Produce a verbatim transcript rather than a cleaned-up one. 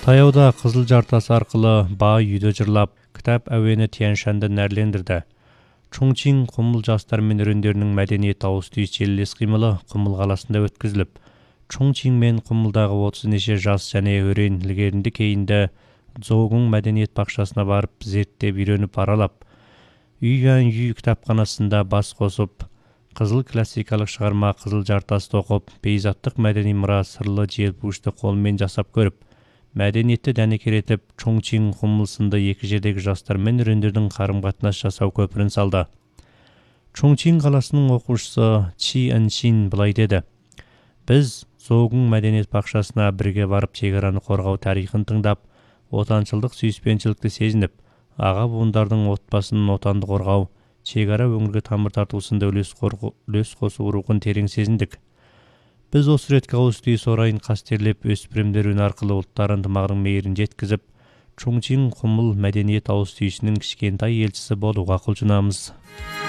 Таяуда Қызыл жартас арқылы бай үйді жырлап, кітап әуені Тянь-Шаньды нәрлендірді. Чоңчин құмыл жастар мен өрендерінің мәдениет ауыз-түйіс желілес қимылы Құмыл қаласында өткізіліп, Чоңчин мен Құмылдағы отыз неше жас және өрен ілгерінді кейінді Дзогун мәдениет бақшасына барып, зерттеп үйреніп аралап, үй-үй кітапханасында бас қосып, қызыл классикалық шығарма Қызыл жартасты оқып, бейзаттық мәдени мұра сырлы желпуішті қолмен жасап көріп, мәдениетті дәнекер етіп, Чоңчин Құмыл сынды екі жердегі жастар мен өрендердің қарым-қатынас жасау көпірін салды. Чоңчин қаласының оқушысы Чи Ыншин былай деді: "Біз Дзогун мәдениет бақшасына бірге барып, шекараны қорғау тарихын тыңдап, отаншылдық сүйіспеншілікті сезініп, аға буындардың отбасын отанды қорғау, шекара өңірге тамыр тарту сынды үлес қосу рухын терең сезіндік. Біз осы ретке ауыз-түйіс орайын қастерлеп, өспірімдер үні арқылы ұлттар ынтымағының мейірін жеткізіп, Чоңчин Құмыл мәдениет ауыз-түйісінің кішкентай елшісі болуға құлшынамыз."